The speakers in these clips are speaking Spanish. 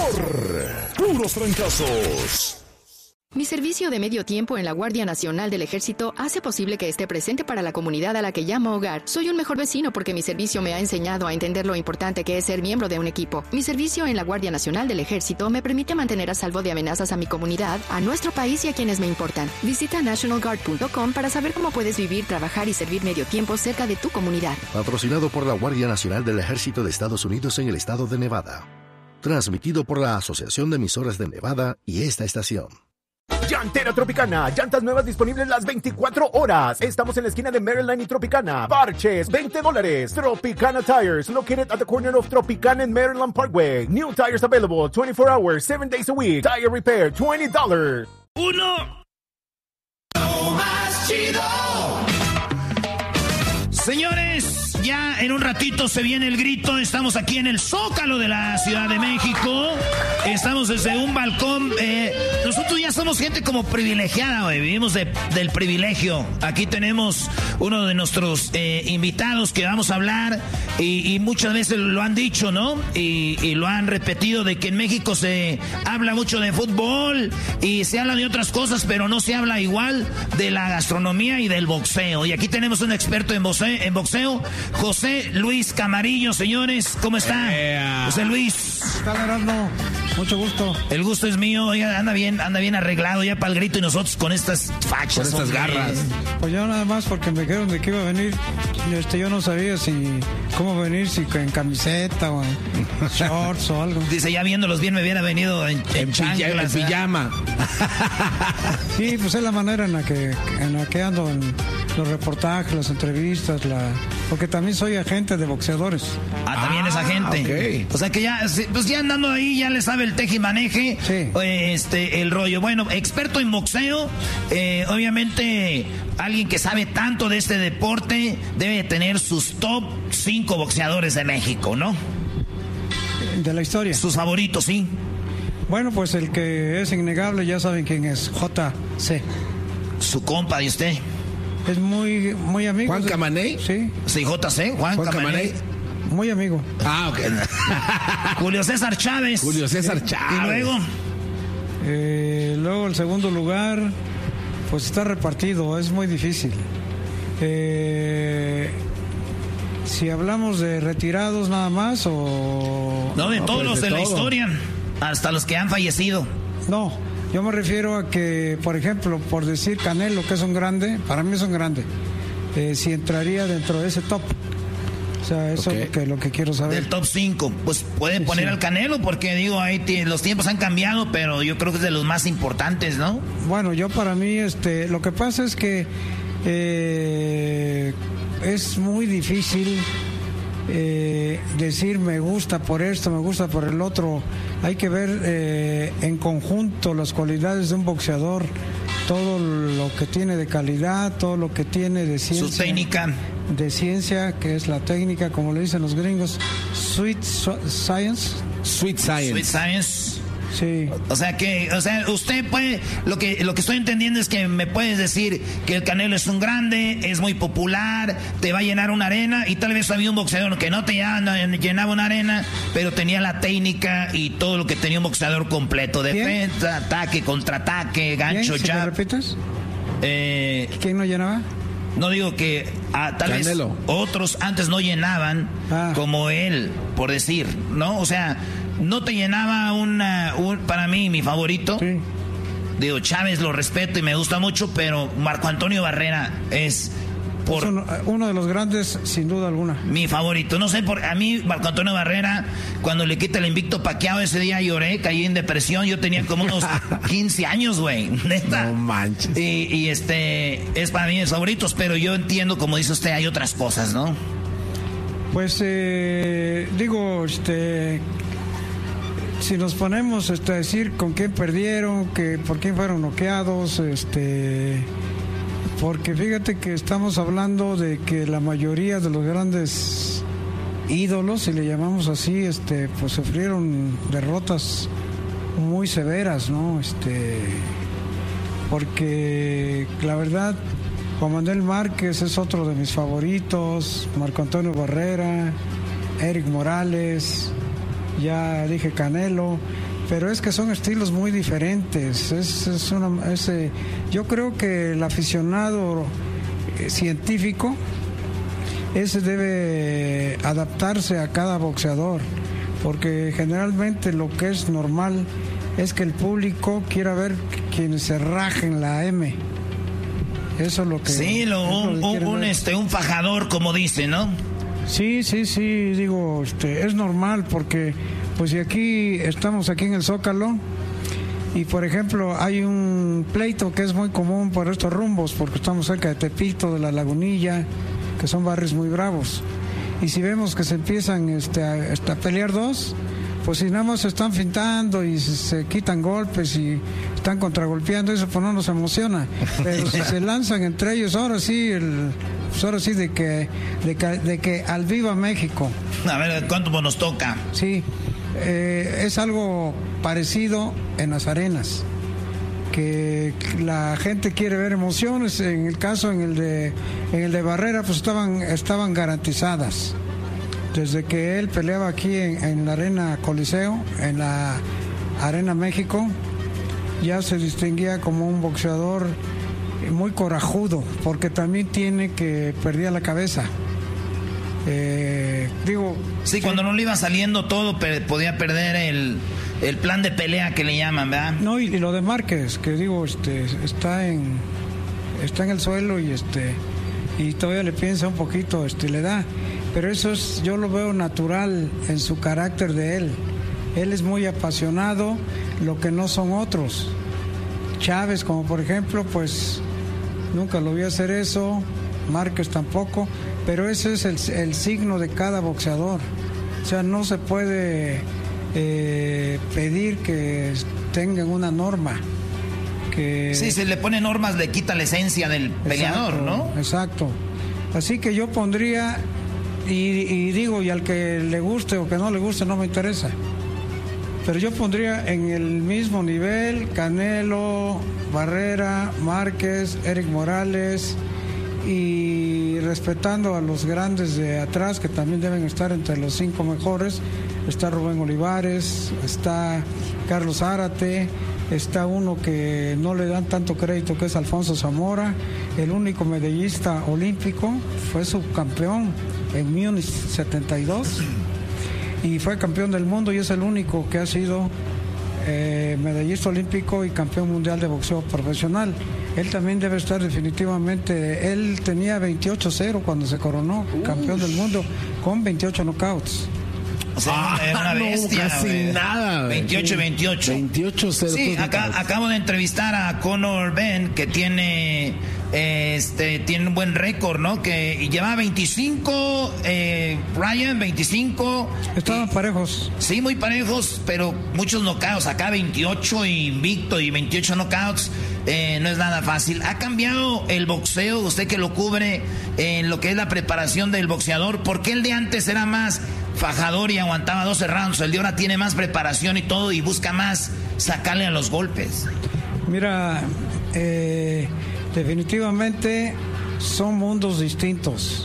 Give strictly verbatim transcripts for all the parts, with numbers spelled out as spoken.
por Puros Trancazos. Mi servicio de medio tiempo en la Guardia Nacional del Ejército hace posible que esté presente para la comunidad a la que llamo hogar. Soy un mejor vecino porque mi servicio me ha enseñado a entender lo importante que es ser miembro de un equipo. Mi servicio en la Guardia Nacional del Ejército me permite mantener a salvo de amenazas a mi comunidad, a nuestro país y a quienes me importan. Visita national guard punto com para saber cómo puedes vivir, trabajar y servir medio tiempo cerca de tu comunidad. Patrocinado por la Guardia Nacional del Ejército de Estados Unidos en el estado de Nevada. Transmitido por la Asociación de Emisoras de Nevada y esta estación. Llantera Tropicana, llantas nuevas disponibles las veinticuatro horas. Estamos en la esquina de Maryland y Tropicana. Parches, veinte dólares. Tropicana Tires, located at the corner of Tropicana and Maryland Parkway. New tires available twenty-four hours, seven days a week. Tire repair, twenty dollars. Uno. No más chido. Señores, ya en un ratito se viene el grito. Estamos aquí en el Zócalo de la Ciudad de México. Estamos desde un balcón. Eh, nosotros ya somos gente como privilegiada, güey. Vivimos de, del privilegio. Aquí tenemos uno de nuestros eh, invitados que vamos a hablar. Y, y muchas veces lo han dicho, ¿no? Y, y lo han repetido de que en México se habla mucho de fútbol y se habla de otras cosas, pero no se habla igual de la gastronomía y del boxeo. Y aquí tenemos un experto en boxeo. En boxeo, José Luis Camarillo, señores, ¿cómo está? Yeah. José Luis. ¿Qué tal, Erasmo? Mucho gusto. El gusto es mío, oiga, anda bien, anda bien arreglado ya para el grito y nosotros con estas fachas. Con estas garras. Pues yo nada más porque me dijeron de que iba a venir, este, yo no sabía si cómo venir, si en camiseta o en shorts o algo. Dice, ya viéndolos bien me hubiera venido en, en, en chanclas, en pijama. Sí, pues es la manera en la que, en la que ando en los reportajes, las entrevistas, la... porque también soy agente de boxeadores. Ah, también ah, es agente. Okay. O sea que ya, pues ya andando ahí, ya le sabe el tejimaneje, sí. este, el rollo. Bueno, experto en boxeo, eh, obviamente alguien que sabe tanto de este deporte debe tener sus top cinco boxeadores de México, ¿no? De la historia. Sus favoritos, sí. Bueno, pues el que es innegable, ya saben quién es, J C. Su compa de usted. Es muy, muy amigo. ¿Juan Camaney? Sí. Sí, J C, Juan, Juan Camaney. Muy amigo. Ah, ok. Julio César Chávez. Julio César Chávez. Y luego. Eh, luego el segundo lugar, pues está repartido, es muy difícil. Eh, si hablamos de retirados nada más o. No, de no, todos pues los de, de la historia, hasta los que han fallecido. No. Yo me refiero a que, por ejemplo, por decir Canelo, que es un grande, para mí es un grande, eh, si entraría dentro de ese top. O sea, eso okay. es lo que, lo que quiero saber. Del top cinco, pues pueden poner sí. al Canelo, porque digo, ahí t- los tiempos han cambiado, pero yo creo que es de los más importantes, ¿no? Bueno, yo para mí, este, lo que pasa es que eh, es muy difícil eh, decir me gusta por esto, me gusta por el otro. Hay que ver eh, en conjunto las cualidades de un boxeador, todo lo que tiene de calidad, todo lo que tiene de ciencia. Su técnica. De ciencia, que es la técnica, como le dicen los gringos, sweet so- science. Sweet science. Sweet science. Sí. O sea que, o sea, usted puede, lo que, lo que estoy entendiendo es que me puedes decir que el Canelo es un grande, es muy popular, te va a llenar una arena, y tal vez había un boxeador que no te llenaba una arena, pero tenía la técnica y todo lo que tenía un boxeador completo, defensa, ataque, contraataque, gancho, ¿Quién? ¿Si me repites? Eh, ¿Quién no llenaba? No digo que ah, tal Canelo. vez otros antes no llenaban ah. como él, por decir, ¿no? O sea, no te llenaba una, un, para mí, mi favorito. Sí. Digo, Chávez lo respeto y me gusta mucho, pero Marco Antonio Barrera es por... Es uno, uno de los grandes, sin duda alguna. Mi favorito. No sé, por a mí, Marco Antonio Barrera, cuando le quita el invicto Pacquiao, ese día lloré, caí en depresión. Yo tenía como unos quince años, güey. Neta. No manches. Y, y este, es para mí mis favoritos, pero yo entiendo, como dice usted, hay otras cosas, ¿no? Pues, eh, digo, este... si nos ponemos este, a decir con quién perdieron, que por quién fueron noqueados, este, porque fíjate que estamos hablando de que la mayoría de los grandes ídolos, si le llamamos así, este, pues sufrieron derrotas muy severas, ¿no? Este, porque la verdad, Juan Manuel Márquez es otro de mis favoritos, Marco Antonio Barrera, Eric Morales. Ya dije Canelo, pero es que son estilos muy diferentes. Es, es una, es, eh, yo creo que el aficionado eh, científico ese debe adaptarse a cada boxeador, porque generalmente lo que es normal es que el público quiera ver quienes se rajen la M. Eso es lo que... Sí, lo, un, un, un, este, un fajador, como dice, ¿no? Sí, sí, sí, digo, este, es normal porque, pues, si aquí estamos aquí en el Zócalo y, por ejemplo, hay un pleito que es muy común por estos rumbos, porque estamos cerca de Tepito, de La Lagunilla, que son barrios muy bravos. Y si vemos que se empiezan este, a, a pelear dos, pues si nada más se están fintando y se, se quitan golpes y están contragolpeando, eso pues no nos emociona. Pero si se lanzan entre ellos, ahora sí, el, pues ahora sí de que, de que, de que al viva México. A ver, ¿cuánto nos toca? Sí, eh, es algo parecido en las arenas, que la gente quiere ver emociones. En el caso, en el de, en el de Barrera, pues estaban, estaban garantizadas. Desde que él peleaba aquí en, en la Arena Coliseo, en la Arena México, ya se distinguía como un boxeador muy corajudo, porque también tiene que perder la cabeza. Eh, digo... Sí, sí, cuando no le iba saliendo todo, per, podía perder el, el plan de pelea que le llaman, ¿verdad? No, y, y lo de Márquez, que digo, este, está en está en el suelo y este y todavía le piensa un poquito, este, le da. Pero eso es, yo lo veo natural en su carácter de él. Él es muy apasionado, lo que no son otros. Chávez, como por ejemplo, pues nunca lo vi hacer eso, Márquez tampoco, pero ese es el, el signo de cada boxeador. O sea, no se puede eh, pedir que tengan una norma. Que... Sí, si le pone normas le quita la esencia del peleador, exacto, ¿no? Exacto. Así que yo pondría... Y, y digo, y al que le guste o que no le guste no me interesa, pero yo pondría en el mismo nivel Canelo, Barrera, Márquez, Eric Morales, y respetando a los grandes de atrás que también deben estar entre los cinco mejores. Está Rubén Olivares, está Carlos Zárate, está uno que no le dan tanto crédito, que es Alfonso Zamora, el único medallista olímpico, fue subcampeón en Múnich setenta y dos y fue campeón del mundo, y es el único que ha sido eh, medallista olímpico y campeón mundial de boxeo profesional. Él también debe estar definitivamente. Él tenía veintiocho cero cuando se coronó campeón Ush. del mundo con veintiocho knockouts. O sea, ah, era una bestia, no, casi wey. nada. veintiocho veintiocho. veintiocho cero. Sí, acá, acabo de entrevistar a Conor Benn, que tiene este tiene un buen récord, ¿no? Que lleva veinticinco, eh, Ryan, veinticinco. Estaban y, parejos. Sí, muy parejos, pero muchos knockouts. Acá veintiocho invicto y veintiocho knockouts. Eh, no es nada fácil. Ha cambiado el boxeo, usted que lo cubre, en lo que es la preparación del boxeador. ¿Por qué el de antes era más fajador y aguantaba doce rounds? El de ahora tiene más preparación y todo y busca más sacarle a los golpes. Mira, eh, definitivamente son mundos distintos.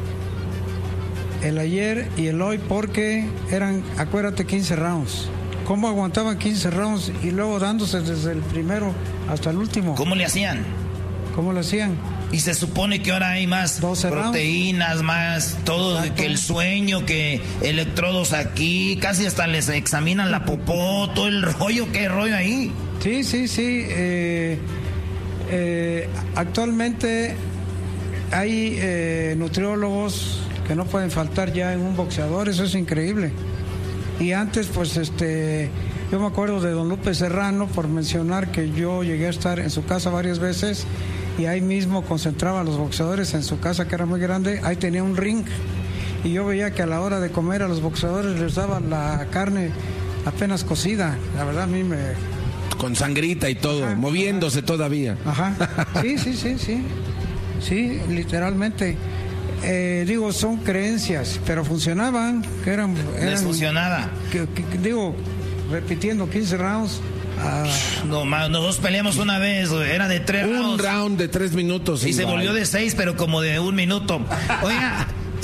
El ayer y el hoy, porque eran, acuérdate, quince rounds. ¿Cómo aguantaban quince rounds y luego dándose desde el primero hasta el último? ¿Cómo le hacían? ¿Cómo le hacían? Y se supone que ahora hay más proteínas, rounds. Más todo, exacto, que el sueño, que electrodos aquí, casi hasta les examinan la popó, todo el rollo, ¿qué rollo ahí? Sí, sí, sí. Eh, eh, actualmente hay eh, nutriólogos que no pueden faltar ya en un boxeador, eso es increíble. Y antes, pues, este, yo me acuerdo de don Lupe Serrano, por mencionar que yo llegué a estar en su casa varias veces, y ahí mismo concentraba a los boxeadores en su casa, que era muy grande. Ahí tenía un ring, y yo veía que a la hora de comer a los boxeadores les daban la carne apenas cocida. La verdad, a mí me... Con sangrita y todo, ajá, moviéndose ajá. todavía. Ajá, sí, sí, sí, sí, sí, literalmente. Eh, digo, son creencias, pero funcionaban, que eran... eran Les funcionaba. Que, que, que, digo, repitiendo quince rounds. Uh, no, nosotros peleamos una vez, era de tres un rounds. Un round de tres minutos. Y igual. Se volvió de seis, pero como de un minuto. Oiga,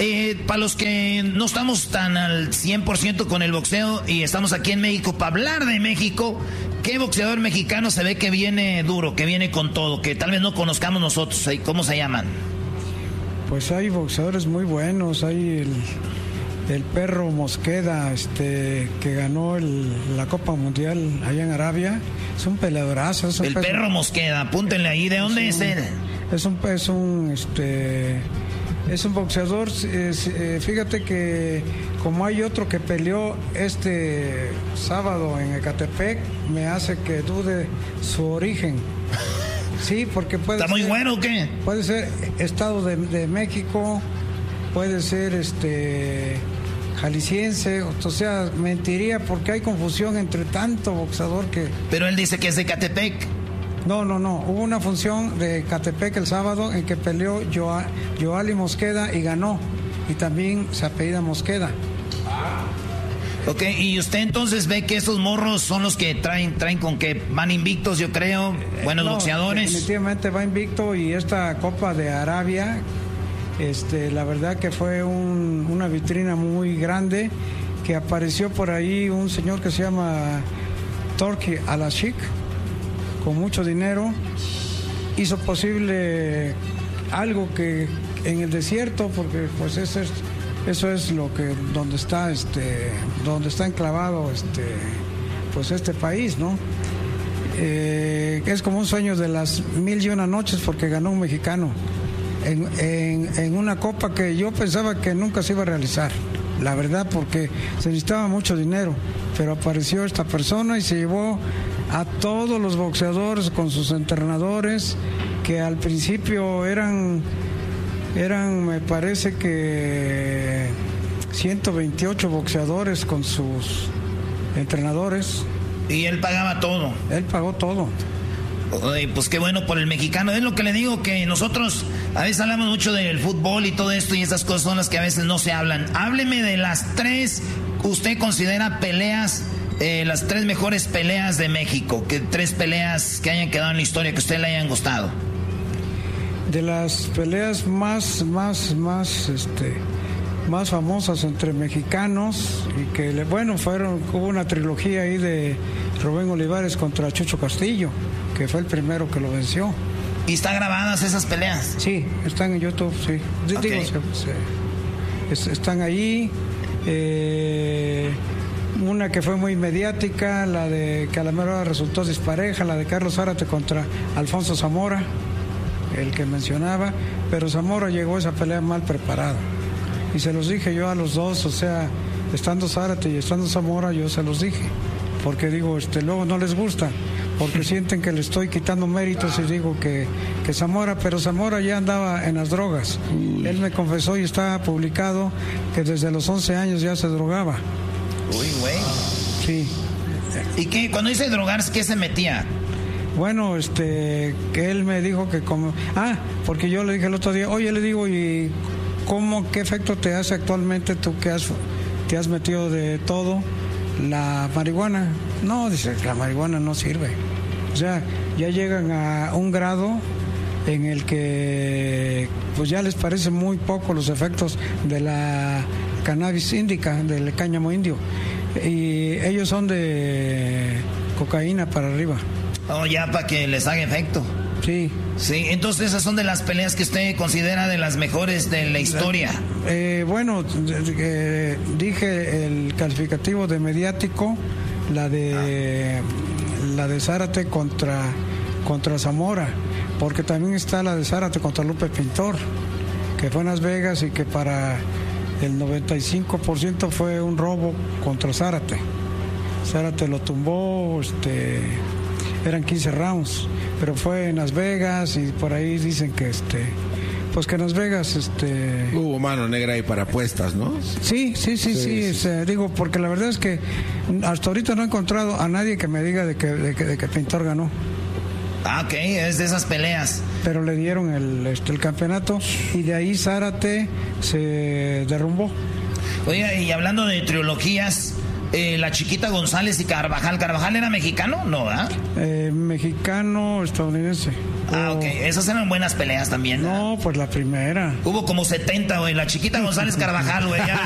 eh, para los que no estamos tan al cien por ciento con el boxeo y estamos aquí en México para hablar de México, ¿qué boxeador mexicano se ve que viene duro, que viene con todo, que tal vez no conozcamos nosotros? ¿Cómo se llaman? Pues hay boxeadores muy buenos, hay el... El Perro Mosqueda, este, que ganó el, la Copa Mundial allá en Arabia, es un peleadorazo. Es un el peso. Perro Mosqueda, apúntenle ahí, ¿de dónde es, es él? Es un, es un, este, es un boxeador. Es, eh, fíjate que como hay otro que peleó este sábado en Ecatepec, me hace que dude su origen. Sí, porque puede. ¿Está ser, muy bueno o qué? Puede ser Estado de, de México. Puede ser este jalisciense, o sea, mentiría porque hay confusión entre tanto boxeador que... Pero él dice que es de Ecatepec. No, no, no, hubo una función de Ecatepec el sábado en que peleó Joa, Joali Mosqueda y ganó, y también se apellida Mosqueda. Ok, y usted entonces ve que esos morros son los que traen, traen con que van invictos, yo creo, buenos no, boxeadores. Definitivamente va invicto, y esta Copa de Arabia... Este, la verdad que fue un, una vitrina muy grande, que apareció por ahí un señor que se llama Turki Al-Ashik, con mucho dinero, hizo posible algo que en el desierto, porque pues eso es, eso es lo que donde está este, donde está enclavado este, pues este país, ¿no? Eh, es como un sueño de las mil y una noches, porque ganó un mexicano. En, en, en una copa que yo pensaba que nunca se iba a realizar, la verdad, porque se necesitaba mucho dinero, pero apareció esta persona y se llevó a todos los boxeadores con sus entrenadores, que al principio eran, eran me parece que ciento veintiocho boxeadores con sus entrenadores. Y él pagaba todo. Él pagó todo. Ay, pues qué bueno por el mexicano. Es lo que le digo, que nosotros a veces hablamos mucho del fútbol y todo esto, y esas cosas son las que a veces no se hablan. Hábleme de las tres que usted considera peleas, eh, las tres mejores peleas de México, que tres peleas que hayan quedado en la historia que a usted le hayan gustado. De las peleas más, más, más, este, más famosas entre mexicanos, y que, bueno, fueron, hubo una trilogía ahí de Rubén Olivares contra Chucho Castillo, que fue el primero que lo venció. ¿Y están grabadas esas peleas? Sí, están en YouTube, sí. Okay. Digo, se, se, están ahí. Eh, una que fue muy mediática, la de que a la mera hora resultó dispareja, la de Carlos Zárate contra Alfonso Zamora, el que mencionaba, pero Zamora llegó a esa pelea mal preparado. Y se los dije yo a los dos, o sea, estando Zárate y estando Zamora, yo se los dije. Porque digo, este, luego no les gusta, porque sienten que le estoy quitando méritos y digo que, que Zamora, pero Zamora ya andaba en las drogas. Uy. Él me confesó y está publicado que desde los once años ya se drogaba. Uy, güey. Sí. ¿Y qué? Cuando dice drogarse, ¿qué se metía? Bueno, este, que él me dijo que como... Ah, porque yo le dije el otro día, oye, le digo, ¿y cómo, qué efecto te hace actualmente tú que has, te has metido de todo? La marihuana. No, dice, la marihuana no sirve. O sea, ya llegan a un grado en el que pues ya les parece muy poco los efectos de la cannabis índica, del cáñamo indio. Y ellos son de cocaína para arriba. Oh, ya para que les haga efecto. Sí. Sí, entonces esas son de las peleas que usted considera de las mejores de la historia. Eh, bueno, eh, dije el calificativo de mediático, la de ah. la de Zárate contra, contra Zamora, porque también está la de Zárate contra Lupe Pintor, que fue en Las Vegas y que para el noventa y cinco por ciento fue un robo contra Zárate. Zárate lo tumbó, este... eran quince rounds, pero fue en Las Vegas y por ahí dicen que este pues que en Las Vegas este hubo mano negra ahí para apuestas, ¿no? Sí, sí, sí, sí, sí, sí. Este, digo, porque la verdad es que hasta ahorita no he encontrado a nadie que me diga de que, de que, de que Pintor ganó. Ah, ok, es de esas peleas. Pero le dieron el, este, el campeonato y de ahí Zárate se derrumbó. Oye, y hablando de trilogías, Eh, la Chiquita González y Carvajal. ¿Carvajal era mexicano? No, ¿verdad? Eh, mexicano, estadounidense. Ah, ok. Esas eran buenas peleas también. No, pues la primera. Hubo como setenta, güey. La Chiquita González Carvajal, güey. Ya,